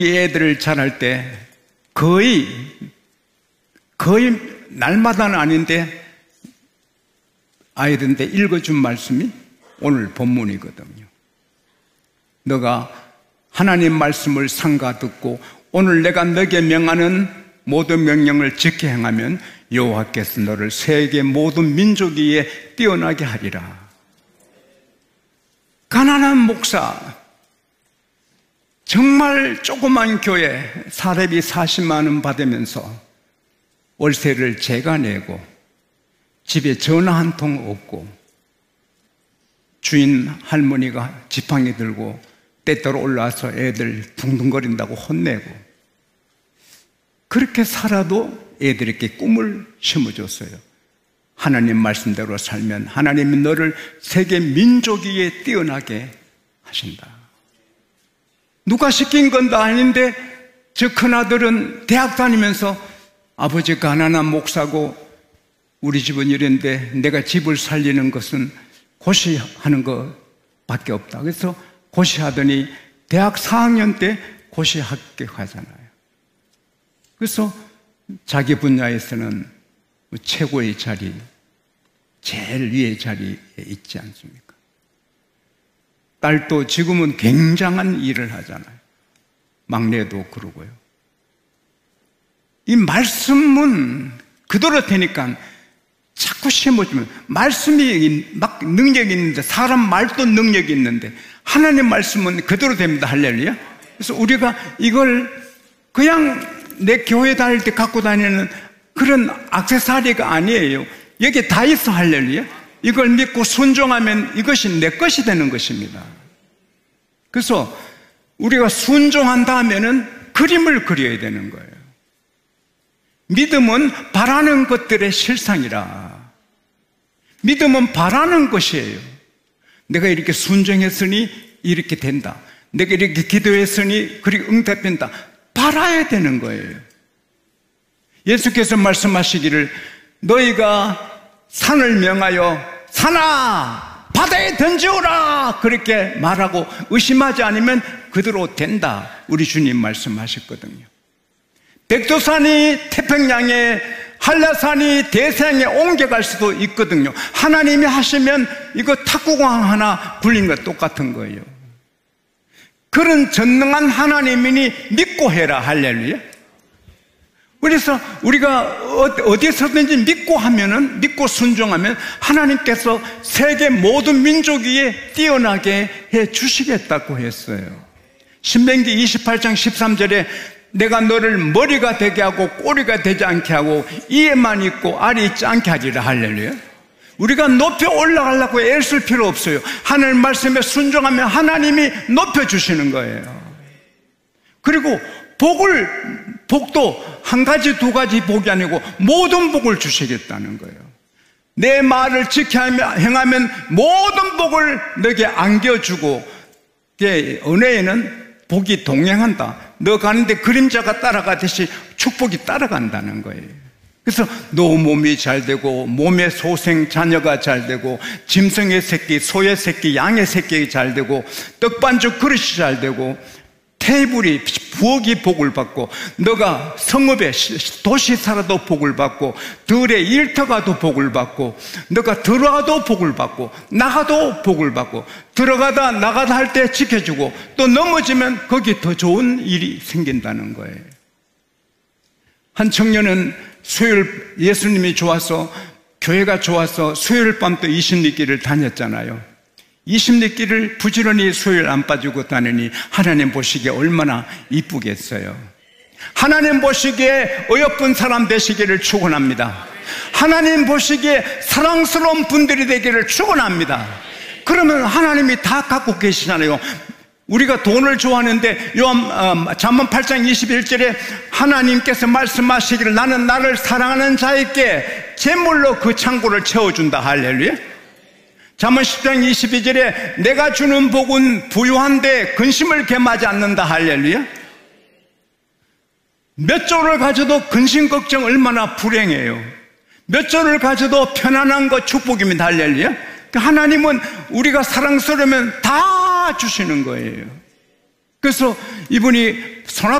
애들을 자랄 때 거의 날마다는 아닌데 아이들한테 읽어준 말씀이 오늘 본문이거든요. 너가 하나님 말씀을 삼가 듣고 오늘 내가 너에게 명하는 모든 명령을 지켜 행하면 여호와께서 너를 세계 모든 민족 위에 뛰어나게 하리라. 가난한 목사, 정말 조그만 교회 사례비 40만 원 받으면서 월세를 제가 내고 집에 전화 한 통 없고 주인 할머니가 지팡이 들고 때때로 올라와서 애들 둥둥거린다고 혼내고 그렇게 살아도 애들에게 꿈을 심어줬어요. 하나님 말씀대로 살면 하나님이 너를 세계 민족 위에 뛰어나게 하신다. 누가 시킨 건 다 아닌데 저 큰아들은 대학 다니면서 아버지 가난한 목사고 우리 집은 이랬는데 내가 집을 살리는 것은 고시하는 것밖에 없다. 그래서 고시하더니 대학 4학년 때 고시 합격하잖아요. 그래서 자기 분야에서는 최고의 자리, 제일 위의 자리에 있지 않습니까? 딸도 지금은 굉장한 일을 하잖아요. 막내도 그러고요. 이 말씀은 그대로 되니까 자꾸 심어주면 말씀이 막 능력이 있는데 사람 말도 능력이 있는데 하나님 말씀은 그대로 됩니다. 할렐루야. 그래서 우리가 이걸 그냥 내 교회 다닐 때 갖고 다니는 그런 액세서리가 아니에요. 여기 다 있어. 할렐루야. 이걸 믿고 순종하면 이것이 내 것이 되는 것입니다. 그래서 우리가 순종한 다음에는 그림을 그려야 되는 거예요. 믿음은 바라는 것들의 실상이라. 믿음은 바라는 것이에요. 내가 이렇게 순종했으니 이렇게 된다. 내가 이렇게 기도했으니 그렇게 응답된다. 바라야 되는 거예요. 예수께서 말씀하시기를 너희가 산을 명하여 산아 바다에 던지오라 그렇게 말하고 의심하지 않으면 그대로 된다. 우리 주님 말씀하셨거든요. 백두산이 태평양에 한라산이 대서양에 옮겨갈 수도 있거든요. 하나님이 하시면 이거 탁구공 하나 굴린 것 똑같은 거예요. 그런 전능한 하나님이니 믿고 해라. 할렐루야. 그래서 우리가 어디서든지 믿고 하면은, 믿고 순종하면 하나님께서 세계 모든 민족 위에 뛰어나게 해 주시겠다고 했어요. 신명기 28장 13절에 내가 너를 머리가 되게 하고 꼬리가 되지 않게 하고 이에만 있고 알이 있지 않게 하리라. 할렐루야. 우리가 높여 올라가려고 애쓸 필요 없어요. 하나님 말씀에 순종하면 하나님이 높여주시는 거예요. 그리고 복도 한 가지 두 가지 복이 아니고 모든 복을 주시겠다는 거예요. 내 말을 지켜 행하면 모든 복을 너에게 안겨주고 은혜에는 복이 동행한다. 너 가는데 그림자가 따라가듯이 축복이 따라간다는 거예요. 그래서 너 몸이 잘 되고 몸의 소생 자녀가 잘 되고 짐승의 새끼, 소의 새끼, 양의 새끼가 잘 되고 떡반죽 그릇이 잘 되고 테이블이 부엌이 복을 받고 너가 성읍에 도시 살아도 복을 받고 들의 일터가도 복을 받고 너가 들어가도 복을 받고 나가도 복을 받고 들어가다 나가다 할 때 지켜주고 또 넘어지면 거기 더 좋은 일이 생긴다는 거예요. 한 청년은 수요일 예수님이 좋아서 교회가 좋아서 수요일 밤도 20리길을 다녔잖아요. 20리길을 부지런히 수요일 안 빠지고 다니니 하나님 보시기에 얼마나 이쁘겠어요. 하나님 보시기에 어여쁜 사람 되시기를 축원합니다. 하나님 보시기에 사랑스러운 분들이 되기를 축원합니다. 그러면 하나님이 다 갖고 계시잖아요. 우리가 돈을 좋아하는데 잠언 8장 21절에 하나님께서 말씀하시기를 나는 나를 사랑하는 자에게 제물로 그 창고를 채워준다. 할렐루야. 잠언 10장 22절에 내가 주는 복은 부유한데 근심을 겸하지 않는다. 할렐루야. 몇 조를 가져도 근심 걱정 얼마나 불행해요. 몇 조를 가져도 편안한 것 축복입니다. 할렐루야. 하나님은 우리가 사랑스러우면 다 주시는 거예요. 그래서 이분이